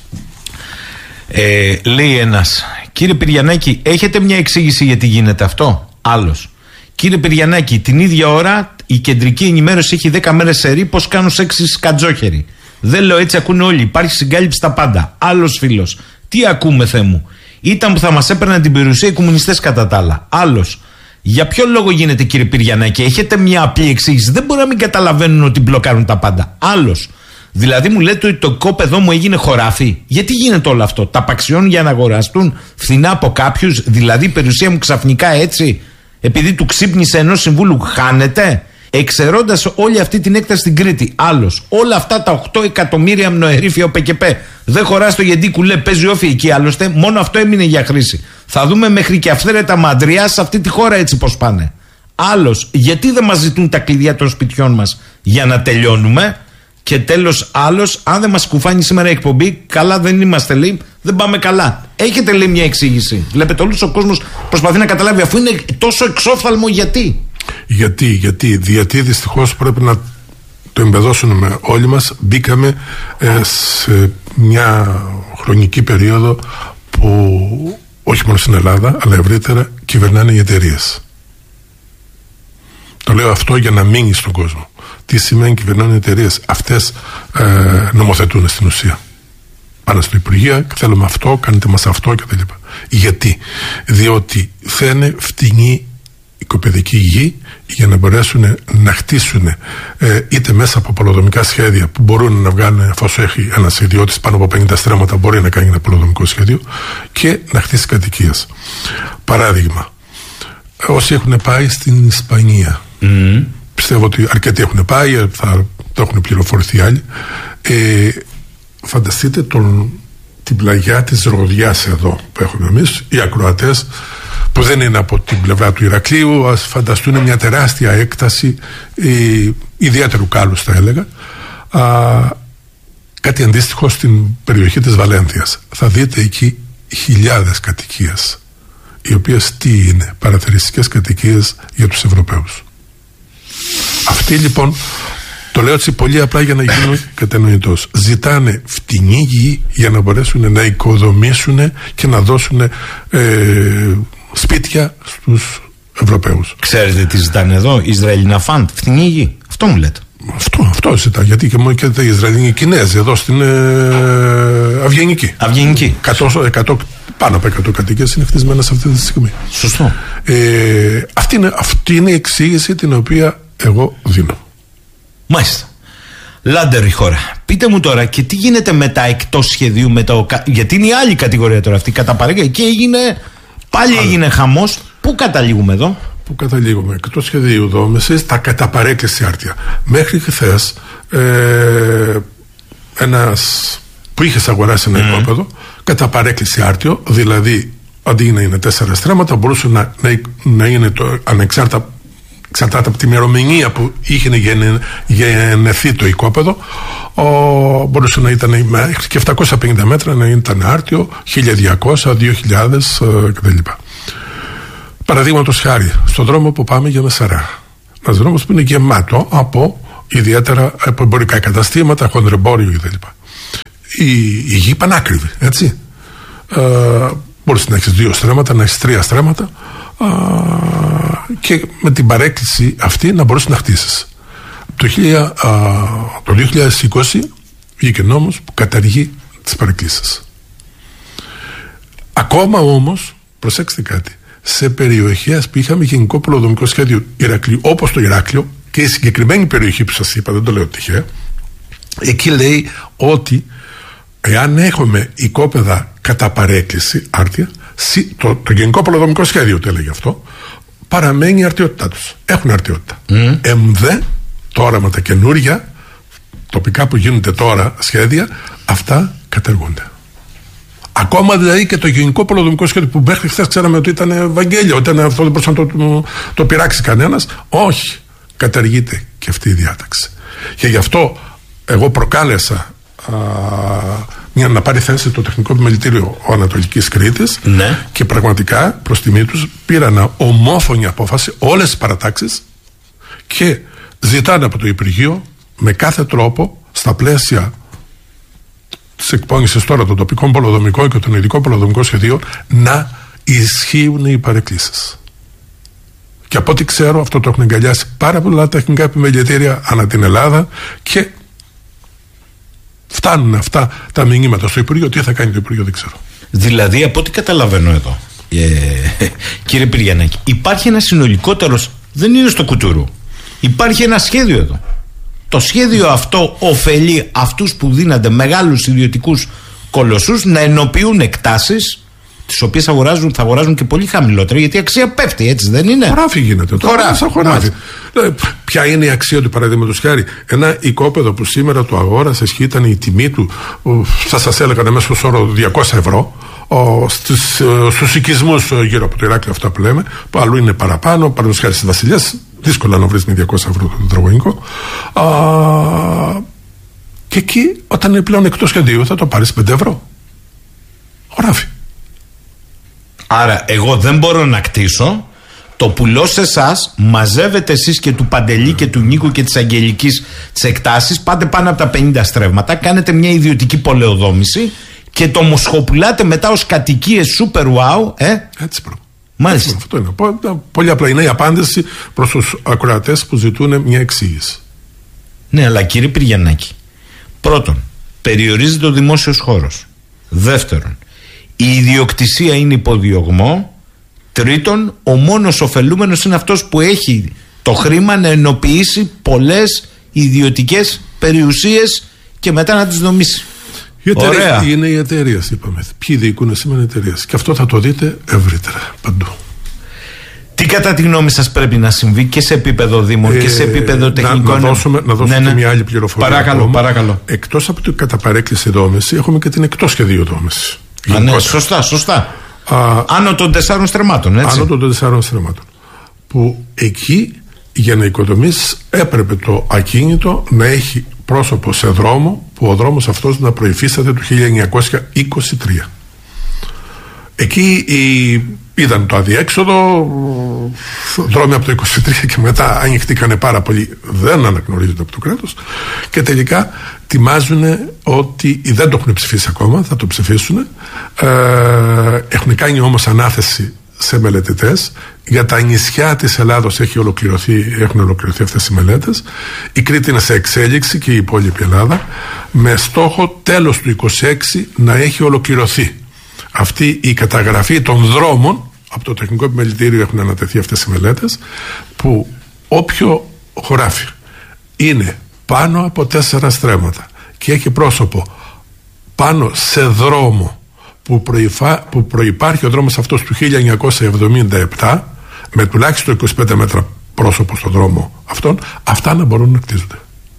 Ε, λέει ένας, κύριε Πυριανάκη, έχετε μια εξήγηση γιατί γίνεται αυτό? Άλλος, κύριε Πυριανάκη, την ίδια ώρα η κεντρική ενημέρωση έχει δέκα μέρες σερί, πως κάνουν σεξι σκατζόχεροι. Δεν λέω έτσι, ακούνε όλοι, υπάρχει συγκάλυψη στα πάντα. Άλλος φίλος, τι ακούμε Θεέ μου? Ήταν που θα μας έπαιρναν την περιουσία οι κομμουνιστές κατά τα άλλα. Άλλος, για ποιο λόγο γίνεται κύριε Πυριανάκη? Έχετε μια απλή εξήγηση? Δεν μπορεί να μην καταλαβαίνουν ότι μπλοκάρουν τα πάντα. Άλλος, δηλαδή μου λέτε ότι το κόπεδο μου έγινε χωράφι. Γιατί γίνεται όλο αυτό? Τα απαξιώνουν για να αγοραστούν φθηνά από κάποιους? Δηλαδή η περιουσία μου ξαφνικά έτσι, επειδή του ξύπνησε ενός συμβούλου, χάνεται? Εξαιρώντας όλη αυτή την έκταση στην Κρήτη. Άλλος, όλα αυτά τα οκτώ εκατομμύρια μνοερήφια ο ΠΚΠ δεν χωρά στο γιατί κουλέ, παίζει όφη εκεί. Άλλωστε, μόνο αυτό έμεινε για χρήση. Θα δούμε μέχρι και αυθαίρετα μαντριά σε αυτή τη χώρα έτσι πως πάνε. Άλλος, γιατί δεν μας ζητούν τα κλειδιά των σπιτιών μας για να τελειώνουμε? Και τέλος, άλλος, αν δεν μας κουφάνει σήμερα η εκπομπή, καλά δεν είμαστε, λέει, δεν πάμε καλά. Έχετε, λέει, μια εξήγηση? Βλέπετε, όλος ο κόσμος προσπαθεί να καταλάβει, αφού είναι τόσο εξόφθαλμο, γιατί. Γιατί, γιατί, γιατί δυστυχώς πρέπει να το εμπεδώσουμε όλοι μας. Μπήκαμε ε, σε μια χρονική περίοδο που όχι μόνο στην Ελλάδα αλλά ευρύτερα κυβερνάνε οι εταιρείες. Το λέω αυτό για να μείνει στον κόσμο. Τι σημαίνει κυβερνάνε οι εταιρείες? Αυτές ε, νομοθετούν στην ουσία. Πάνε στο Υπουργείο, θέλουμε αυτό, κάνετε μας αυτό κτλ. Γιατί? Διότι θέλουν φτηνή οικοπαιδική γη για να μπορέσουν να χτίσουν ε, είτε μέσα από πολεοδομικά σχέδια που μπορούν να βγάλουν, εφόσον έχει ένας ιδιώτης πάνω από πενήντα στρέμματα, μπορεί να κάνει ένα πολεοδομικό σχέδιο και να χτίσει κατοικίες. Παράδειγμα, όσοι έχουν πάει στην Ισπανία, mm. πιστεύω ότι αρκετοί έχουν πάει, θα το έχουν πληροφορηθεί άλλοι. Ε, φανταστείτε τον, την πλαγιά της Ροδιάς εδώ που έχουμε εμείς, οι ακροατές που δεν είναι από την πλευρά του Ηρακλείου, ας φανταστούν μια τεράστια έκταση ε, ιδιαίτερου κάλους θα έλεγα. Α, κάτι αντίστοιχο στην περιοχή της Βαλένθιας. Θα δείτε εκεί χιλιάδες κατοικίες, οι οποίες τι είναι, παραθεριστικές κατοικίες για τους Ευρωπαίους. Αυτοί λοιπόν, το λέω έτσι πολύ απλά για να γίνω κατανοητός, ζητάνε φτηνή γη για να μπορέσουν να οικοδομήσουν και να δώσουν ε, σπίτια στους Ευρωπαίους. Ξέρετε τι ζητάνε εδώ, Ισραηλινά φαντ, φτηνή γη, αυτό μου λέτε. Αυτό, αυτό ζητά, γιατί και μόνο και οι Ισραηλινοί Κινέζοι εδώ στην ε, Αυγενική. Αυγενική. εκατό, πάνω από εκατό κατοικίες είναι χτισμένες αυτή τη στιγμή. Σωστό. Ε, αυτή, είναι, αυτή είναι η εξήγηση την οποία εγώ δίνω. Μάλιστα. Λάντερ η χώρα. Πείτε μου τώρα, και τι γίνεται με τα εκτός σχεδίου, με το, γιατί είναι η άλλη κατηγορία τώρα αυτή, κατά παρέκεια, και έγινε, πάλι έγινε χαμός. Πού καταλήγουμε εδώ? Που καταλήγουμε εκτός σχεδίου δόμησης, τα κατά παρέκκληση άρτια. Μέχρι χθες ε, ένας που είχε αγοράσει ένα mm. οικόπεδο κατά παρέκκληση άρτιο, δηλαδή αντί να είναι τέσσερα στρέμματα μπορούσε να, να, να είναι το ανεξάρτητα εξαρτάται από τη ημερομηνία που είχε γεννηθεί το οικόπεδο, ο, μπορούσε να ήταν μέχρι και επτακόσια πενήντα μέτρα να ήταν άρτιο, χίλια διακόσια, δύο χιλιάδες ε, κτλ. Παραδείγματος χάρη, στον δρόμο που πάμε για Μεσαρά. Ένας δρόμος που είναι γεμάτο από ιδιαίτερα από εμπορικά καταστήματα, χονδρεμπόριο κτλ. Η, η γη πανάκριβη, έτσι. Ε, μπορείς να έχεις δύο στρέμματα, να έχεις τρία στρέμματα ε, και με την παρέκκληση αυτή να μπορείς να χτίσεις. Το, χίλια, ε, το δύο χιλιάδες είκοσι βγήκε νόμος που καταργεί τις παρεκκλήσεις. Ακόμα όμως, προσέξτε κάτι, σε περιοχές που είχαμε γενικό πολεοδομικό σχέδιο Ηρακλείου, όπως το Ηράκλειο, και η συγκεκριμένη περιοχή που σας είπα, δεν το λέω τυχαία, εκεί λέει ότι εάν έχουμε οικόπεδα κατά παρέκκληση άρτια, το, το γενικό πολεοδομικό σχέδιο το έλεγε αυτό, παραμένει η αρτιότητά τους. Έχουν αρτιότητα. Mm. Εμδε, τώρα με τα καινούρια τοπικά που γίνονται τώρα σχέδια, αυτά καταργούνται. Ακόμα δηλαδή και το γενικό πολεοδομικό σχέδιο που μέχρι χθες ξέραμε ότι ήταν Ευαγγέλιο, ότι αυτό δεν μπορούσε να το, το, το πειράξει κανένας. Όχι, καταργείται και αυτή η διάταξη. Και γι' αυτό εγώ προκάλεσα α, μια, να πάρει θέση το Τεχνικό Επιμελητήριο Ανατολικής Κρήτης, ναι. Και πραγματικά προς τιμή τους πήραν ομόφωνη απόφαση όλες τις παρατάξεις και ζητάνε από το Υπουργείο με κάθε τρόπο στα πλαίσια της εκπόνησης τώρα των τοπικών πολεοδομικών και των ειδικών πολεοδομικών σχεδίων να ισχύουν οι παρεκκλήσεις. Και από ό,τι ξέρω αυτό το έχουν εγκαλιάσει πάρα πολλά τεχνικά επιμελητήρια ανά την Ελλάδα και φτάνουν αυτά τα μηνύματα στο Υπουργείο. Τι θα κάνει το Υπουργείο δεν ξέρω. Δηλαδή από ό,τι καταλαβαίνω εδώ, ε, κύριε Πυριανάκη, υπάρχει ένα συνολικότερος, δεν είναι στο κουτουρού, υπάρχει ένα σχέδιο εδώ. Το σχέδιο αυτό ωφελεί αυτούς που δίνονται μεγάλους ιδιωτικούς κολοσσούς να ενοποιούν εκτάσεις, τις οποίες αγοράζουν, θα αγοράζουν και πολύ χαμηλότερα, γιατί η αξία πέφτει, έτσι δεν είναι? Χωράφι γίνεται. Το χωράφι. χωράφι. Ποια είναι η αξία του, παραδείγματος χάρη? Ένα οικόπεδο που σήμερα το αγόρασες και ήταν η τιμή του, θα σας έλεγα μέσω όρο διακόσια ευρώ, στους, στους οικισμούς γύρω από το Ηράκλειο, αυτά που λέμε, που αλλού είναι παραπάνω, παραδείγματος χάρη στις Βασιλιάς, δύσκολα να βρεις με διακόσια ευρώ το τετραγωνικό. Και εκεί, όταν είναι πλέον εκτός σχεδίου, θα το πάρεις πέντε ευρώ. Χωράφι. Άρα εγώ δεν μπορώ να κτίσω, το πουλώ σε εσάς, μαζεύετε εσείς και του Παντελή και του Νίκου και της Αγγελικής τις εκτάσεις, πάτε πάνω από τα πενήντα στρέμματα, κάνετε μια ιδιωτική πολεοδόμηση και το μοσχοπουλάτε μετά ως κατοικίες super wow, ε? Έτσι προ. Μάλιστα. Αυτό είναι. Πολύ απλά είναι η απάντηση προς τους ακροατές που ζητούν μια εξήγηση. Ναι, αλλά κύριε Πυριανάκη, πρώτον, περιορίζεται ο δημόσιος χώρος. Δεύτερον, η ιδιοκτησία είναι υποδιωγμό. Τρίτον, ο μόνος ωφελούμενος είναι αυτός που έχει το χρήμα να ενοποιήσει πολλές ιδιωτικές περιουσίες και μετά να τις δομήσει. Η εταιρεία, είναι οι εταιρείες, είπαμε. Ποιοι διοικούν σήμερα οι εταιρείες. Και αυτό θα το δείτε ευρύτερα παντού. Τι κατά τη γνώμη σας πρέπει να συμβεί και σε επίπεδο Δήμων ε, και σε επίπεδο τεχνικών? Να, να δώσουμε, να δώσουμε ναι, ναι. μια άλλη πληροφορία. Παράκαλο, ακόμα. παράκαλο. Εκτός από την κατά παρέκκληση δόμηση, έχουμε και την εκτός σχεδίου δόμηση. Α, ναι, σωστά, σωστά. Α, άνω των τεσσάρων στρεμμάτων, έτσι. Άνω των τεσσάρων στρεμμάτων. Που εκεί για να οικοδομήσεις έπρεπε το ακίνητο να έχει πρόσωπο σε δρόμο, που ο δρόμος αυτός να προϋφίσταται το χίλια εννιακόσια είκοσι τρία. Εκεί η, είδαν το αδιέξοδο, δρόμοι από το είκοσι τρία και μετά ανοιχτήκανε πάρα πολύ, δεν αναγνωρίζονται από το κράτος και τελικά τιμάζουν ότι δεν το έχουν ψηφίσει ακόμα, θα το ψηφίσουν. Ε, έχουν κάνει όμως ανάθεση σε μελετητές. Για τα νησιά της Ελλάδος έχει ολοκληρωθεί, έχουν ολοκληρωθεί αυτές οι μελέτες. Η Κρήτη είναι σε εξέλιξη και η υπόλοιπη Ελλάδα, με στόχο τέλος του είκοσι έξι να έχει ολοκληρωθεί αυτή η καταγραφή των δρόμων. Από το Τεχνικό Επιμελητήριο έχουν ανατεθεί αυτές οι μελέτες, που όποιο χωράφι είναι πάνω από τέσσερα στρέμματα και έχει πρόσωπο πάνω σε δρόμο που, προϋφα... που προϋπάρχει ο δρόμος αυτός του χίλια εννιακόσια εβδομήντα επτά, με τουλάχιστον είκοσι πέντε μέτρα πρόσωπο στον δρόμο αυτόν, αυτά να μπορούν να κτίζονται.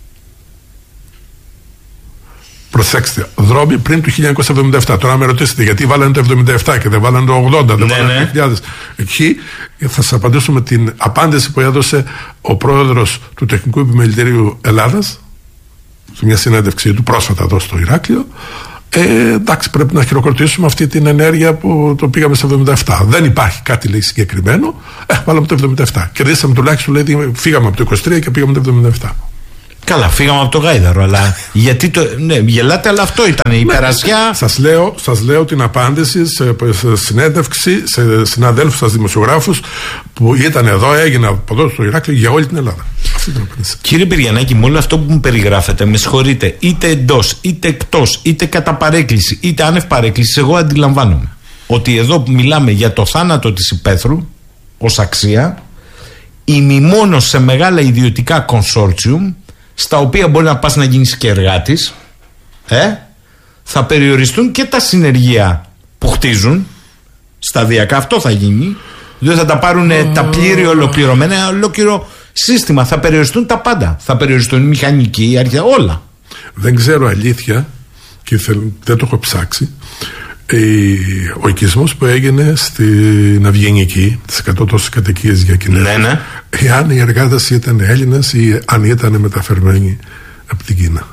Προσέξτε, δρόμοι πριν του χίλια εννιακόσια εβδομήντα επτά. Τώρα, με ρωτήσετε γιατί βάλανε το εβδομήντα επτά και δεν βάλανε το ογδόντα, δεν ναι, βάλανε το δύο χιλιάδες. Εκεί θα σας απαντήσω με την απάντηση που έδωσε ο πρόεδρος του Τεχνικού Επιμελητηρίου Ελλάδας σε μια συνέντευξή του πρόσφατα εδώ στο Ηράκλειο. Ε, εντάξει, πρέπει να χειροκροτήσουμε αυτή την ενέργεια που το πήγαμε στο εβδομήντα επτά. Δεν υπάρχει κάτι, λέει, συγκεκριμένο. Ε, βάλαμε το εβδομήντα επτά. Κερδίσαμε τουλάχιστον, λέει, φύγαμε από το είκοσι τρία και πήγαμε το εβδομήντα επτά. Καλά, φύγαμε από το γάιδαρο, αλλά γιατί το. Ναι, γελάτε, αλλά αυτό ήταν η υπερασιά. Σας λέω, σας λέω την απάντηση σε, σε συνέντευξη σε συναδέλφους σας δημοσιογράφους που ήταν εδώ, έγινε από εδώ στο Ηράκλειο για όλη την Ελλάδα. Αυτή την απάντηση. Κύριε Πυριανάκη, με όλο αυτό που μου περιγράφετε, με συγχωρείτε, είτε εντός, είτε εκτός, είτε κατά παρέκκληση, είτε άνευ παρέκκληση, εγώ αντιλαμβάνομαι ότι εδώ μιλάμε για το θάνατο της υπαίθρου ως αξία, ημιμόνος σε μεγάλα ιδιωτικά κονσόρτσιουμ, στα οποία μπορεί να πας να γίνεις και εργάτης, ε, θα περιοριστούν και τα συνεργεία που χτίζουν σταδιακά. Αυτό θα γίνει. Δεν θα τα πάρουν mm. τα πλήρη ολοκληρωμένα, ολόκληρο σύστημα. Θα περιοριστούν τα πάντα. Θα περιοριστούν η μηχανική, η αρχαία, όλα. Δεν ξέρω αλήθεια και δεν το έχω ψάξει. Ο οικισμός που έγινε στην Αυγενική, τις εκατό τόσες κατοικίες για Κινέζους, ναι, ναι. εάν οι εργάτες ήταν Έλληνες ή αν ήταν μεταφερμένοι από την Κίνα.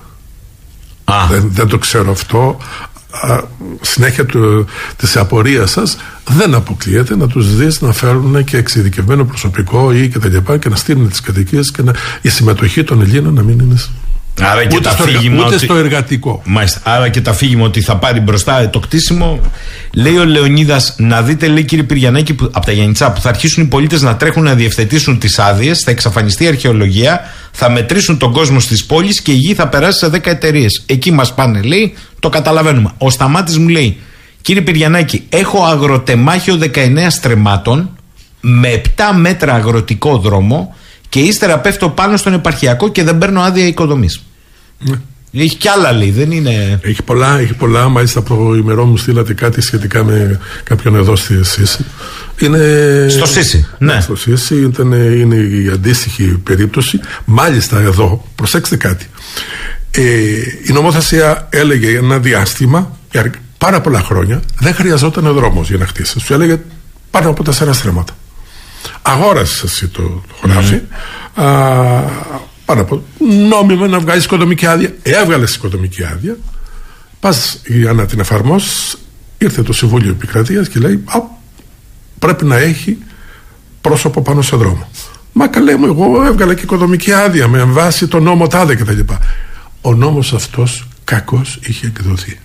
Δεν, δεν το ξέρω αυτό. Α, συνέχεια του, της απορίας σας δεν αποκλείεται να τους δεις να φέρουν και εξειδικευμένο προσωπικό ή και τα λοιπά και να στείλουν τις κατοικίες και να, η συμμετοχή των Ελλήνων να μην είναι. Άρα και ούτε, τα στο, φύγημα ούτε ότι... στο εργατικό. Μάλιστα. Άρα και τα φύγημα ότι θα πάρει μπροστά το κτίσιμο. Λέει ο Λεωνίδας, να δείτε, λέει, κύριε Πυριανάκη, που, από τα Γιαννιτσά, που θα αρχίσουν οι πολίτες να τρέχουν να διευθετήσουν τις άδειες, θα εξαφανιστεί η αρχαιολογία, θα μετρήσουν τον κόσμο στις πόλεις και η γη θα περάσει σε δέκα εταιρείες. Εκεί μας πάνε, λέει, το καταλαβαίνουμε. Ο Σταμάτης μου λέει, κύριε Πυριανάκη, έχω αγροτεμάχιο δεκαεννέα στρεμμάτων με επτά μέτρα αγροτικό δρόμο. Και ύστερα πέφτω πάνω στον επαρχιακό και δεν παίρνω άδεια οικοδομής. Ναι. Έχει κι άλλα, λέει, δεν είναι. Έχει πολλά, έχει πολλά. Μάλιστα, από ημερών μου στείλατε κάτι σχετικά με κάποιον εδώ στη ΣΥΣΥ. Είναι... Στο ΣΥΣΥ, ναι. Στο ΣΥΣΥ ήταν, είναι η αντίστοιχη περίπτωση. Μάλιστα, εδώ, προσέξτε κάτι. Ε, η νομοθεσία έλεγε ένα διάστημα, πάρα πολλά χρόνια, δεν χρειαζόταν δρόμος για να χτίσει. Σου έλεγε πάνω από τέσσερα στρέμματα. Αγόρασες εσύ το, το χωράφι, mm. α, πάνω από νόμιμα να βγάλεις οικοδομική άδεια. Έβγαλες οικοδομική άδεια, πας για να την εφαρμόσεις. Ήρθε το Συμβούλιο Επικρατείας και λέει, α, πρέπει να έχει πρόσωπο πάνω σε δρόμο. Μα καλέ μου, εγώ έβγαλα και οικοδομική άδεια με βάση το νόμο τάδε κτλ. Ο νόμος αυτός κακώς είχε εκδοθεί.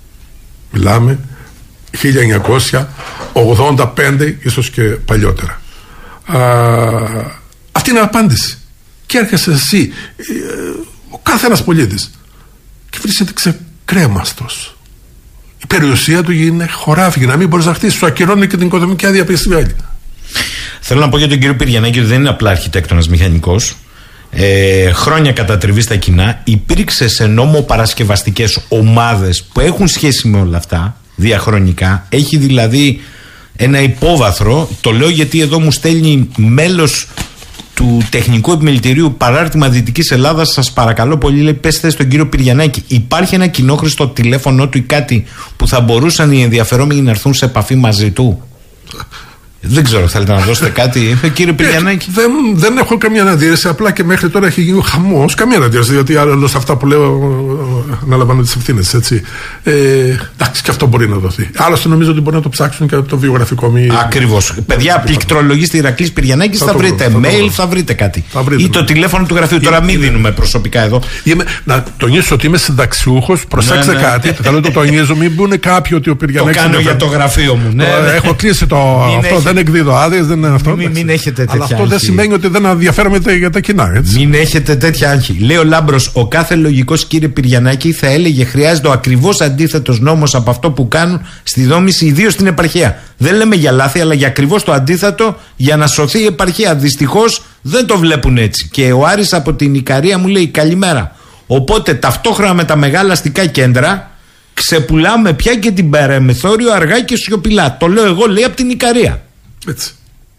Μιλάμε χίλια εννιακόσια ογδόντα πέντε, ίσως και παλιότερα. Α, αυτή είναι η απάντηση. Και έρχεσαι εσύ, ε, ο κάθε ένας πολίτης, και βρίσκεται ξεκρέμαστος. Η περιουσία του είναι χωράφι, να μην μπορείς να χτίσεις. Σου ακυρώνει και την οικοδομική άδεια πίστη άλλη. Θέλω να πω για τον κύριο Πυριανάκη ότι δεν είναι απλά αρχιτέκτονας μηχανικός. Ε, χρόνια κατατριβή στα κοινά. Υπήρξε σε νόμο παρασκευαστικές ομάδες που έχουν σχέση με όλα αυτά διαχρονικά. Έχει δηλαδή ένα υπόβαθρο. Το λέω γιατί εδώ μου στέλνει μέλος του Τεχνικού Επιμελητηρίου Παράρτημα Δυτικής Ελλάδας, σας παρακαλώ πολύ, λέει, πέστε στον κύριο Πυριανάκη, υπάρχει ένα κοινόχρηστο τηλέφωνο του ή κάτι που θα μπορούσαν οι ενδιαφερόμενοι να έρθουν σε επαφή μαζί του? Δεν ξέρω, θέλετε να δώσετε κάτι, κύριε Πυριανάκη? Δεν, δεν έχω καμία αντίρρηση. Απλά και μέχρι τώρα έχει γίνει χαμός. Καμία αντίρρηση. Γιατί άλλο αυτά που λέω αναλαμβάνω τις ευθύνες. Έτσι. Ε, εντάξει, και αυτό μπορεί να δοθεί. Άλλωστε νομίζω ότι μπορεί να το ψάξουν και από το βιογραφικό μου. Ακριβώς. Παιδιά, πληκτρολογήστε Ηρακλής Πυριανάκης, θα, θα βρείτε βρω, mail, θα, θα βρείτε κάτι. Θα βρείτε, ή το τηλέφωνο του γραφείου. Τώρα μην δίνουμε προσωπικά εδώ. Είμαι, να τονίσω ότι είμαι συνταξιούχος. Προσέξτε ναι, ναι. κάτι. Θέλω να το τονίζω. Μην πούνε κάποιοι ότι ο Πυριανάκης. Το κάνω για το γραφείο μου. Ναι, έχω κλείσει το αυτό. Δεν εκδίδω άδειες, δεν είναι αυτό. Μην, μην έχετε τέτοια. Αλλά αυτό άγχη. Δεν σημαίνει ότι δεν ενδιαφέρομαι για τα κοινά. Έτσι. Μην έχετε τέτοια άγχη. Λέει ο Λάμπρος, ο κάθε λογικός, κύριε Πυριανάκη, θα έλεγε χρειάζεται ο ακριβώς αντίθετος νόμος από αυτό που κάνουν στη δόμηση, ιδίως στην επαρχία. Δεν λέμε για λάθη, αλλά για ακριβώς το αντίθετο, για να σωθεί η επαρχία. Δυστυχώς δεν το βλέπουν έτσι. Και ο Άρης από την Ικαρία μου λέει καλημέρα. Οπότε ταυτόχρονα με τα μεγάλα αστικά κέντρα ξεπουλάμε πια και την παραμεθόριο αργά και σιωπηλά. Το λέω εγώ, λέει, από την Ικαρία. Έτσι.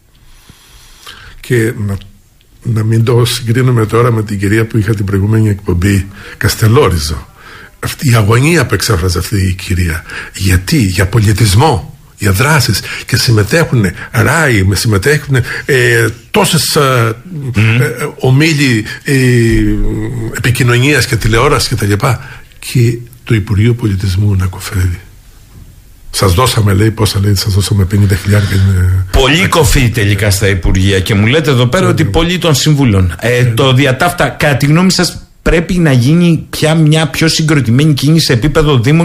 Και να, να μην το συγκρίνουμε τώρα με την κυρία που είχα την προηγούμενη εκπομπή, Καστελόριζο. Αυτή η αγωνία που εξέφραζε αυτή η κυρία. Γιατί? Για πολιτισμό, για δράσεις. Και συμμετέχουν ράι, συμμετέχουν ε, τόσες ε, mm. ε, ομίλοι ε, επικοινωνίας και τηλεόραση και τα λοιπά. Και το Υπουργείο Πολιτισμού να κοφεύει. Σας δώσαμε, λέει, πόσα λέει, σας δώσαμε πενήντα χιλιάδες. Πολύ κοφή τελικά στα Υπουργεία. Και μου λέτε εδώ πέρα ότι πολλοί των συμβούλων. Ε, το διατάφτα, κατά τη γνώμη σας, πρέπει να γίνει πια μια πιο συγκροτημένη κίνηση σε επίπεδο Δήμων